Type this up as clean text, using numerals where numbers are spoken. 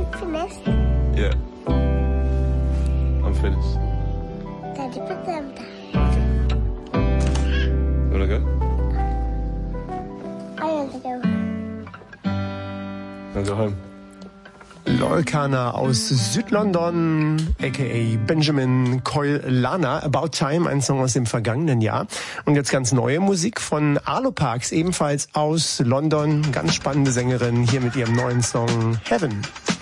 finished? Yeah. I'm finished. Daddy, put them down. You wanna go? I want to go. Wanna go home? Lorcaner aus Südlondon, a.k.a. Benjamin Coyle-Lana, About Time, ein Song aus dem vergangenen Jahr. Und jetzt ganz neue Musik von Arlo Parks, ebenfalls aus London. Ganz spannende Sängerin, hier mit ihrem neuen Song Heaven.